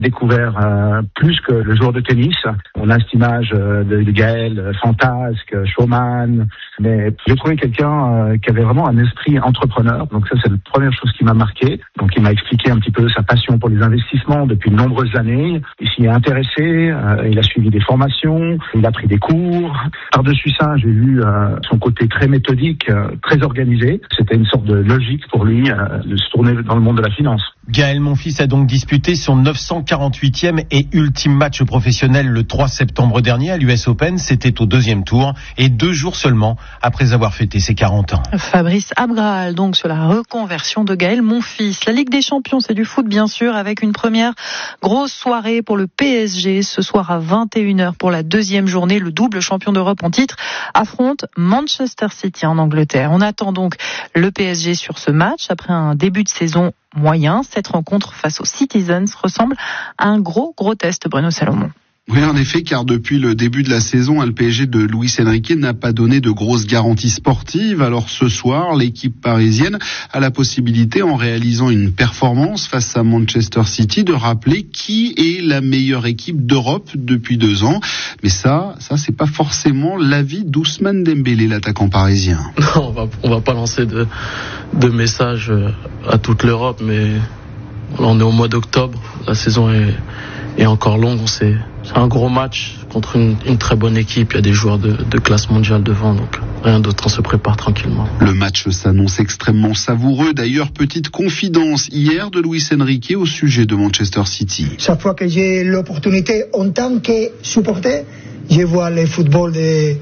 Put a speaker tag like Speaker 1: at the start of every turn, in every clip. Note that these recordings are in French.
Speaker 1: découvert plus que le joueur de tennis. On a cette image de Gaël, fantasque, showman, mais j'ai trouvé quelqu'un qui avait vraiment un esprit entrepreneur. Donc ça, c'est la première chose qui m'a marqué. Donc il m'a expliqué un petit peu sa passion pour les investissements depuis de nombreuses années. Il s'y est intéressé, il a suivi des formations, il a pris des cours. Par-dessus ça, j'ai vu son côté très méthodique, très organisé. C'était une sorte de logique pour lui de se tourner dans le monde de la finance.
Speaker 2: Gaël Monfils a donc disputé son 948e et ultime match professionnel le 3 septembre dernier à l'US Open. C'était au 2e tour et 2 jours seulement après avoir fêté ses 40 ans.
Speaker 3: Fabrice Abgral, donc sur la reconversion de Gaël Monfils. La Ligue des Champions, c'est du foot bien sûr, avec une première grosse soirée pour le PSG. Ce soir à 21h pour la 2e journée, le double champion d'Europe en titre affronte Manchester City en Angleterre. On attend donc le PSG sur ce match après un début de saison moyen. Cette rencontre face aux Citizens ressemble à un gros test, Bruno Salomon.
Speaker 4: Oui, en effet, car depuis le début de la saison, le PSG de Luis Enrique n'a pas donné de grosses garanties sportives. Alors ce soir, l'équipe parisienne a la possibilité, en réalisant une performance face à Manchester City, de rappeler qui est la meilleure équipe d'Europe depuis 2 ans. Mais ça c'est pas forcément l'avis d'Ousmane Dembélé, l'attaquant parisien.
Speaker 5: Non, on va pas lancer de message à toute l'Europe, mais on est au mois d'octobre, la saison est encore longue, c'est un gros match contre une très bonne équipe. Il y a des joueurs de classe mondiale devant, donc rien d'autre, on se prépare tranquillement.
Speaker 4: Le match s'annonce extrêmement savoureux. D'ailleurs, petite confidence hier de Luis Enrique au sujet de Manchester City.
Speaker 6: Chaque fois que j'ai l'opportunité en tant que supporter, je vois le football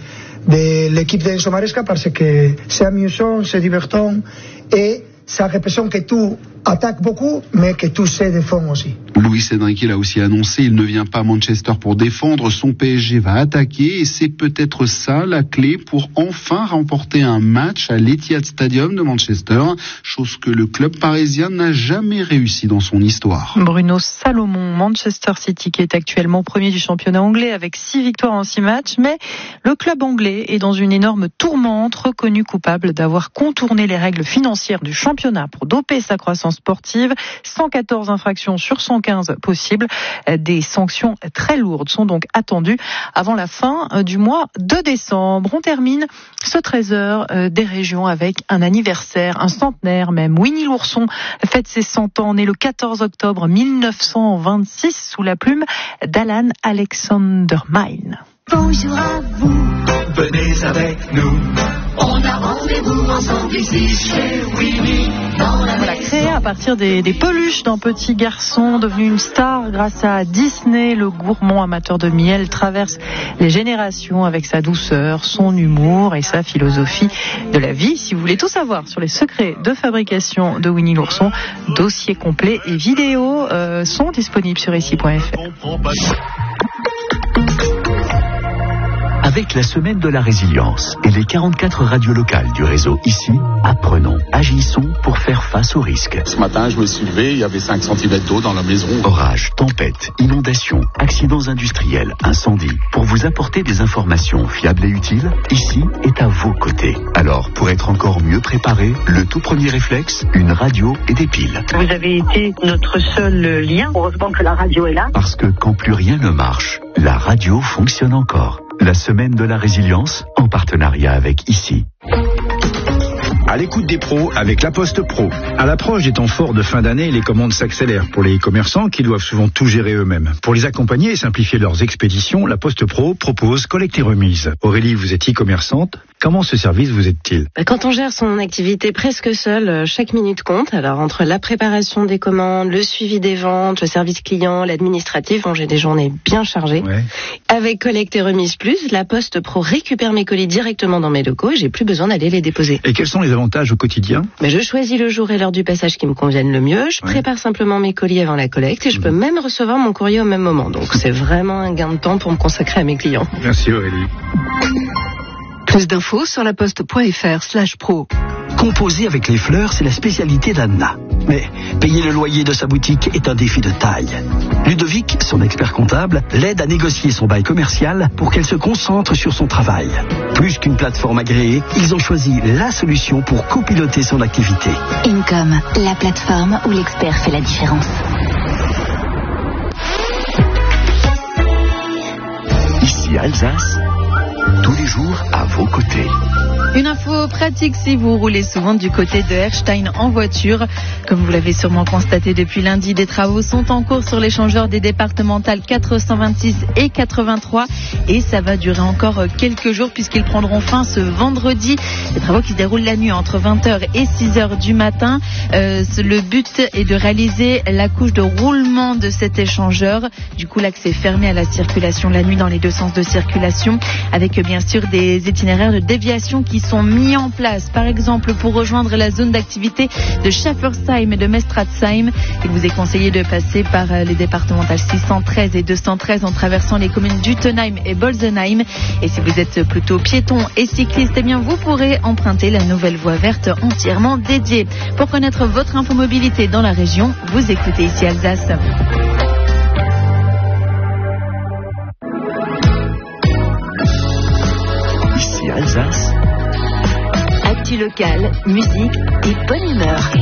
Speaker 6: de l'équipe d'Enzo Maresca parce que c'est amusant, c'est divertissant et ça représente que tu attaques beaucoup, mais que tu sais défendre aussi.
Speaker 4: Luis Enrique l'a aussi annoncé, il ne vient pas à Manchester pour défendre, son PSG va attaquer et c'est peut-être ça la clé pour enfin remporter un match à l'Etihad Stadium de Manchester, chose que le club parisien n'a jamais réussi dans son histoire.
Speaker 3: Bruno Salomon, Manchester City qui est actuellement premier du championnat anglais avec 6 victoires en 6 matchs, mais le club anglais est dans une énorme tourmente, reconnu coupable d'avoir contourné les règles financières du championnat pour doper sa croissance sportive. 114 infractions sur 115 possibles. Des sanctions très lourdes sont donc attendues avant la fin du mois de décembre. On termine ce 13h des régions avec un anniversaire, un centenaire même. Winnie l'ourson fête ses 100 ans, né le 14 octobre 1926 sous la plume d'Alan Alexander Milne.
Speaker 7: Bonjour à vous, venez avec nous. On a rendez-vous ensemble ici chez Winnie.
Speaker 3: Voilà, créé à partir des peluches d'un petit garçon devenu une star grâce à Disney, le gourmand amateur de miel traverse les générations avec sa douceur, son humour et sa philosophie de la vie. Si vous voulez tout savoir sur les secrets de fabrication de Winnie l'ourson, dossier complet et vidéo sont disponibles sur ici.fr.
Speaker 8: Avec la semaine de la résilience et les 44 radios locales du réseau ici, apprenons, agissons pour faire face aux risques.
Speaker 9: Ce matin, je me suis levé, il y avait 5 cm d'eau dans la maison.
Speaker 8: Orages, tempêtes, inondations, accidents industriels, incendies. Pour vous apporter des informations fiables et utiles, ici est à vos côtés. Alors, pour être encore mieux préparé, le tout premier réflexe, une radio et des piles.
Speaker 10: Vous avez été notre seul lien. Heureusement que la radio est là.
Speaker 8: Parce que quand plus rien ne marche, la radio fonctionne encore. La semaine de la résilience, en partenariat avec ici.
Speaker 11: À l'écoute des pros avec La Poste Pro. À l'approche des temps forts de fin d'année, les commandes s'accélèrent pour les commerçants qui doivent souvent tout gérer eux-mêmes. Pour les accompagner et simplifier leurs expéditions, La Poste Pro propose collecte et remise. Aurélie, vous êtes e-commerçante. Comment ce service vous aide-t-il ?
Speaker 12: Quand on gère son activité presque seul, chaque minute compte. Alors entre la préparation des commandes, le suivi des ventes, le service client, l'administratif, j'ai des journées bien chargées. Ouais. Avec collecte et remise plus, La Poste Pro récupère mes colis directement dans mes locaux et j'ai plus besoin d'aller les déposer.
Speaker 11: Et quels sont les avantages au quotidien ?
Speaker 12: Je choisis le jour et l'heure du passage qui me conviennent le mieux. Je prépare simplement mes colis avant la collecte et je peux même recevoir mon courrier au même moment. Donc c'est vraiment un gain de temps pour me consacrer à mes clients.
Speaker 11: Merci Aurélie.
Speaker 13: Plus d'infos sur laposte.fr/pro.
Speaker 14: Composer avec les fleurs, c'est la spécialité d'Anna. Mais payer le loyer de sa boutique est un défi de taille. Ludovic, son expert comptable, l'aide à négocier son bail commercial pour qu'elle se concentre sur son travail. Plus qu'une plateforme agréée, ils ont choisi la solution pour copiloter son activité.
Speaker 15: Income, la plateforme où l'expert fait la différence.
Speaker 8: Alsace, tous les jours à vos côtés.
Speaker 3: Une info pratique si vous roulez souvent du côté de Erstein en voiture. Comme vous l'avez sûrement constaté depuis lundi, des travaux sont en cours sur l'échangeur des départementales 426 et 83 et ça va durer encore quelques jours puisqu'ils prendront fin ce vendredi. Des travaux qui se déroulent la nuit entre 20h et 6h du matin. Le but est de réaliser la couche de roulement de cet échangeur. Du coup, l'axe est fermé à la circulation la nuit dans les deux sens de circulation avec bien sûr des itinéraires de déviation qui sont mis en place. Par exemple, pour rejoindre la zone d'activité de Schaffersheim et de Mestratzheim, il vous est conseillé de passer par les départementales 613 et 213 en traversant les communes d'Utenheim et Bolzenheim. Et si vous êtes plutôt piéton et cycliste, eh bien vous pourrez emprunter la nouvelle voie verte entièrement dédiée. Pour connaître votre infomobilité dans la région, vous écoutez ici Alsace.
Speaker 8: Ici Alsace.
Speaker 13: Actu local, musique et bonne humeur.